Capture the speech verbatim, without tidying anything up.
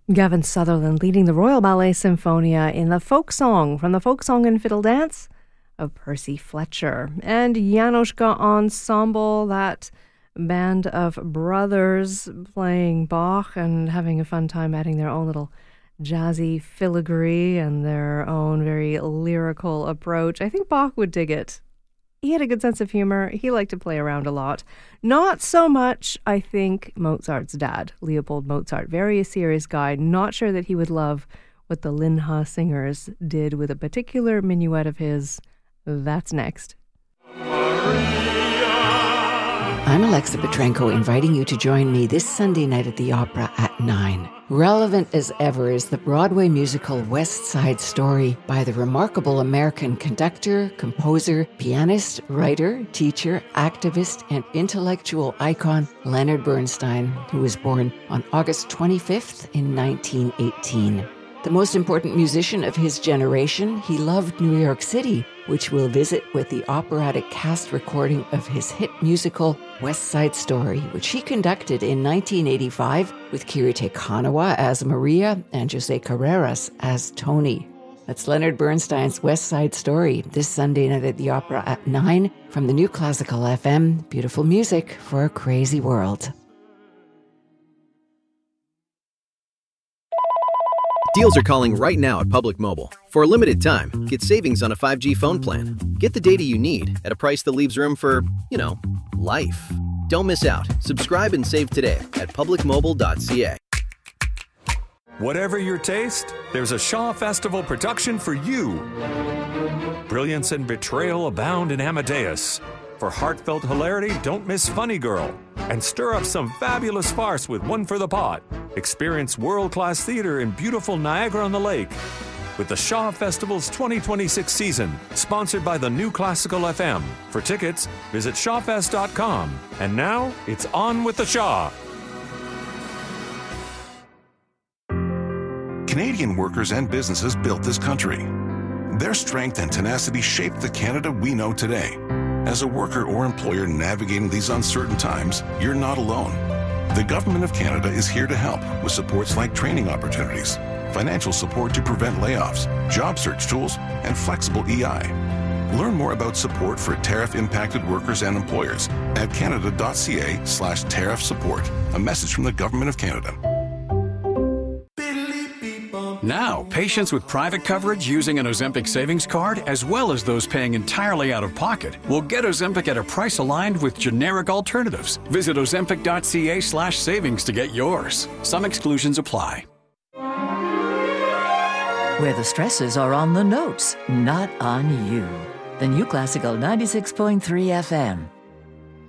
Gavin Sutherland leading the Royal Ballet Symphonia in the folk song from the Folk Song and Fiddle Dance of Percy Fletcher. And Janoschka Ensemble, that band of brothers playing Bach and having a fun time adding their own little jazzy filigree and their own very lyrical approach. I think Bach would dig it. He had a good sense of humor. He liked to play around a lot. Not so much, I think, Mozart's dad, Leopold Mozart. Very serious guy. Not sure that he would love what the Linha singers did with a particular minuet of his. That's next. I'm Alexa Petrenko, inviting you to join me this Sunday night at the Opera at nine. Relevant as ever is the Broadway musical West Side Story by the remarkable American conductor, composer, pianist, writer, teacher, activist, and intellectual icon Leonard Bernstein, who was born on August twenty-fifth in nineteen eighteen. The most important musician of his generation, he loved New York City, which we'll visit with the operatic cast recording of his hit musical West Side Story, which he conducted in nineteen eighty-five with Kirite Kanawa as Maria and Jose Carreras as Tony. That's Leonard Bernstein's West Side Story this Sunday night at the Opera at nine from the New Classical F M. Beautiful music for a crazy world. Deals are calling right now at Public Mobile. For a limited time, get savings on a five G phone plan. Get the data you need at a price that leaves room for, you know, life. Don't miss out. Subscribe and save today at public mobile dot c a. Whatever your taste, there's a Shaw Festival production for you. Brilliance and betrayal abound in Amadeus. For heartfelt hilarity, don't miss Funny Girl. And stir up some fabulous farce with One for the Pot. Experience world-class theater in beautiful Niagara-on-the-Lake. With the Shaw Festival's twenty twenty-six season, sponsored by the New Classical F M. For tickets, visit shawfest dot com. And now, it's on with the Shaw. Canadian workers and businesses built this country. Their strength and tenacity shaped the Canada we know today. As a worker or employer navigating these uncertain times, you're not alone. The Government of Canada is here to help with supports like training opportunities, financial support to prevent layoffs, job search tools, and flexible E I. Learn more about support for tariff-impacted workers and employers at canada.ca slash tariff support. A message from the Government of Canada. Now, patients with private coverage using an Ozempic savings card, as well as those paying entirely out of pocket, will get Ozempic at a price aligned with generic alternatives. Visit ozempic.ca slash savings to get yours. Some exclusions apply. Where the stresses are on the notes, not on you. The New Classical ninety-six point three F M.